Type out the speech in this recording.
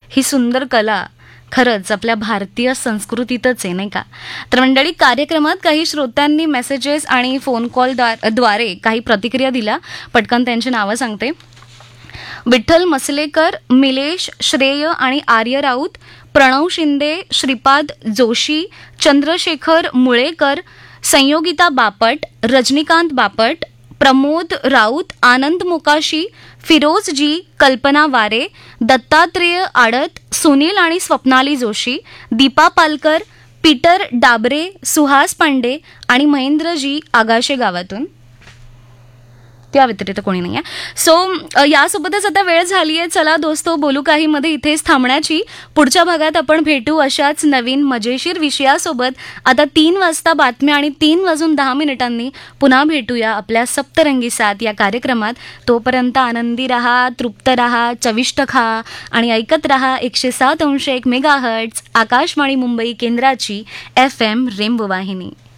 ही सुंदर कला खरंच आपल्या भारतीय संस्कृतीतच आहे, नाही का? तर मंडळी, कार्यक्रमात काही श्रोत्यांनी मेसेजेस आणि फोन कॉल द्वारे काही प्रतिक्रिया दिल्या. पटकन त्यांची नावं सांगते. विठ्ठल मसलेकर, मिलेश, श्रेय आणि आर्य राऊत, प्रणव शिंदे, श्रीपाद जोशी, चंद्रशेखर मुळेकर, संयोगिता बापट, रजनीकांत बापट, प्रमोद राऊत, आनंद मोकाशी, फिरोज जी, कल्पना वारे, दत्तात्रेय आडत, सुनील आणि स्वप्नाली जोशी, दीपा पालकर, पीटर डाबरे, सुहास पांडे आणि महेंद्रजी आगाशे गावातून. त्या व्यतिरिक्त कोणी नाही आहे. सो यासोबतच आता वेळ झाली आहे, चला दोस्तो बोलू काही मध्ये इथेच थांबण्याची. पुढच्या भागात आपण भेटू अशाच नवीन मजेशीर विषयासोबत. आता 3 वाजता बातम्या आणि 3:10 पुन्हा भेटूया आपल्या सप्तरंगी साथ या कार्यक्रमात. तोपर्यंत आनंदी रहा, तृप्त रहा, चविष्ट खा आणि ऐकत रहा 107.1 मेगाहर्ट्झ आकाशवाणी मुंबई केंद्राची FM रेनबो वाहिनी.